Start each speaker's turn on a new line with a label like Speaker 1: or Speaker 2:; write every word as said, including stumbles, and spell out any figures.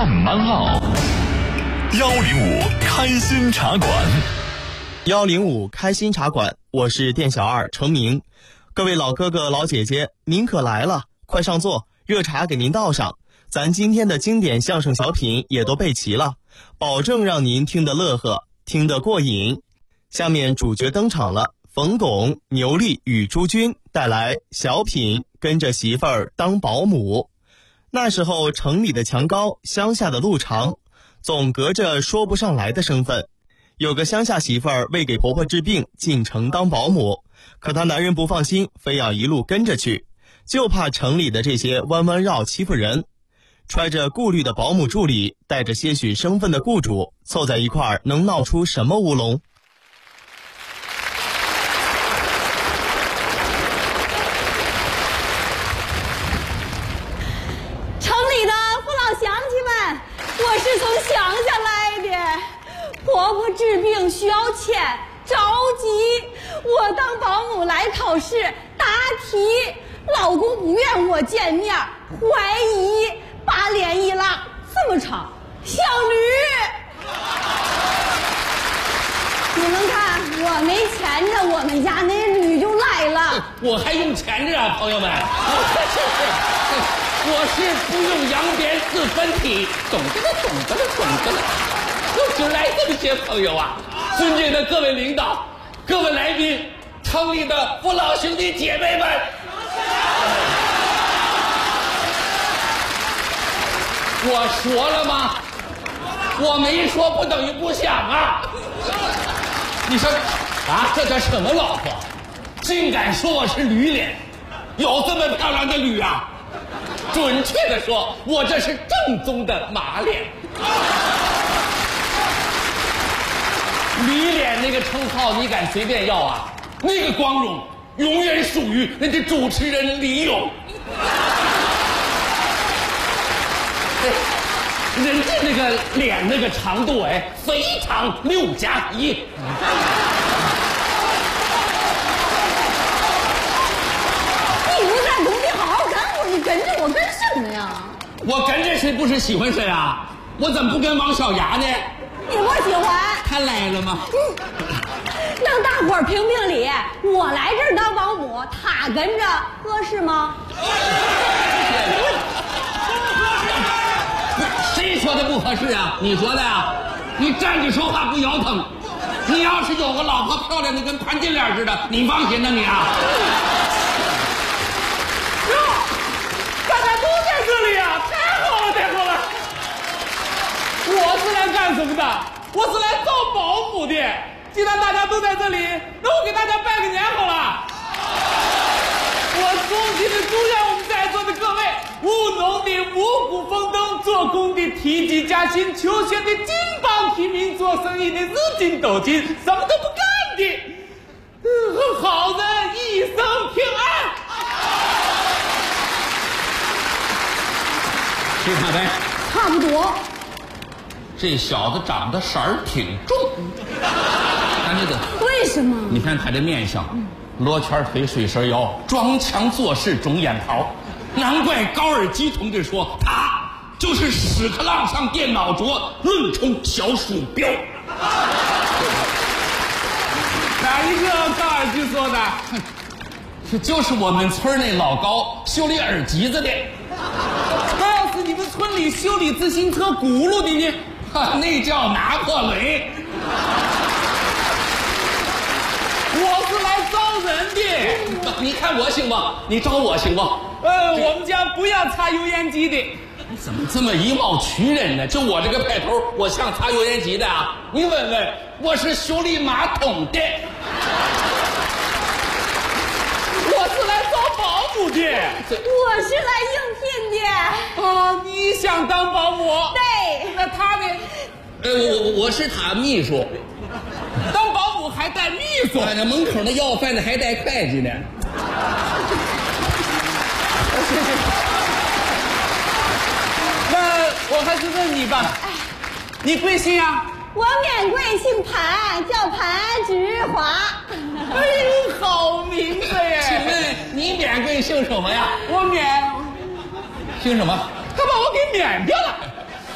Speaker 1: 慢慢唠。幺零五开心茶馆，
Speaker 2: 幺零五开心茶馆，我是店小二程明。各位老哥哥老姐姐，您可来了，快上座，热茶给您倒上。咱今天的经典相声小品也都备齐了，保证让您听得乐呵，听得过瘾。下面主角登场了，冯巩、牛莉与朱军带来小品跟着媳妇儿当保姆。那时候城里的墙高，乡下的路长，总隔着说不上来的身份。有个乡下媳妇儿为给婆婆治病进城当保姆，可她男人不放心，非要一路跟着去，就怕城里的这些弯弯绕欺负人。揣着顾虑的保姆助理，带着些许生分的雇主，凑在一块儿能闹出什么乌龙？
Speaker 3: 城里的父老乡亲们，我是从乡下来的，婆婆治病需要钱，着急，我当保姆来考试答题，老公不愿我见面，怀疑把脸一拉，这么长，小驴。你们看，我没钱着，我们家那驴就来了。
Speaker 4: 我还用钱着啊，朋友们！我是不用扬鞭自分体，懂得了，懂得了，懂得了。就是来这么些朋友啊，尊敬的各位领导、各位来宾、城里的父老兄弟姐妹们。我说了吗？我没说不等于不想啊！你说啊，这叫什么老婆？竟敢说我是驴脸？有这么漂亮的驴啊？准确的说，我这是正宗的马脸。驴脸那个称号你敢随便要啊？那个光荣永远属于那个主持人李咏。人家那个脸那个长度哎，非常六加一。
Speaker 3: 你不在工地好好干活，你跟着我干什么呀？
Speaker 4: 我跟着谁不是喜欢谁啊？我怎么不跟王小牙呢？
Speaker 3: 你不喜欢？
Speaker 4: 他来了吗？
Speaker 3: 嗯，让大伙儿评评理，我来这儿当保姆，他跟着合适吗？
Speaker 4: 谁说的不合适啊？你说的啊？你站着说话不腰疼。你要是有个老婆漂亮的跟潘金莲似的，你放心呐你啊。
Speaker 5: 哟，大家都在这里啊！太好了，太好了！我是来干什么的？我是来找保姆的。既然大家都在这里，那我给大家拜个年好了。我衷心的祝愿我们在座的各位，务农的五谷丰登，做工的提级加薪，求学的金榜题名，做生意的日进斗金，什么都不干的，嗯，好人一生平安。
Speaker 4: 是他呗？
Speaker 3: 差不多。
Speaker 4: 这小子长得色儿挺重，看这个。
Speaker 3: 为什么？
Speaker 4: 你看他这面相。罗圈腿水蛇腰，装腔作势肿眼泡，难怪高尔基同志说他就是屎壳郎上电脑桌论充小鼠标。
Speaker 5: 哪一个高尔基说的？
Speaker 4: 这就是我们村那老高修理耳机子的。
Speaker 5: 那要是你们村里修理自行车轱辘的呢？
Speaker 4: 那叫拿破仑。
Speaker 5: 我是来招人的。
Speaker 4: 你看我行吗？你招我行吗？
Speaker 5: 呃，我们家不要擦油烟机的。
Speaker 4: 你怎么这么以貌取人呢？就我这个派头，我像擦油烟机的啊？你问问，我是修理马桶的。
Speaker 5: 我是来招保姆的。
Speaker 3: 我是来应聘的。
Speaker 5: 啊，你想当保姆？
Speaker 3: 对。
Speaker 5: 那他呢？
Speaker 4: 呃，我我是他秘书。
Speaker 5: 当保姆还带秘书？
Speaker 4: 哎，那门口那要饭的还带会计呢。
Speaker 5: 那我还是问你吧，你贵姓呀？
Speaker 3: 我免贵，姓潘，叫潘芝华。
Speaker 5: 哎呦，好名字耶！
Speaker 4: 请问你免贵姓什么呀？
Speaker 5: 我免，
Speaker 4: 姓什么？
Speaker 5: 他把我给免掉了。